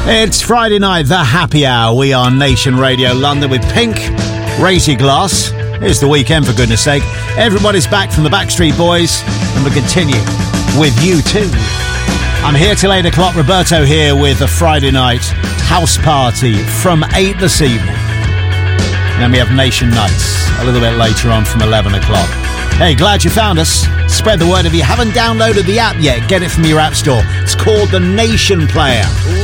It's Friday night, the happy hour. We are Nation Radio London with Pink, Raise Your Glass. It's the weekend, for goodness sake. Everybody's back from the Backstreet Boys, and we continue with U2. I'm here till 8 o'clock. Roberto here with a Friday night house party from 8 this evening. And then we have Nation Nights a little bit later on from 11 o'clock. Hey, glad you found us. Spread the word. If you haven't downloaded the app yet, get it from your app store. It's called the Nation Player.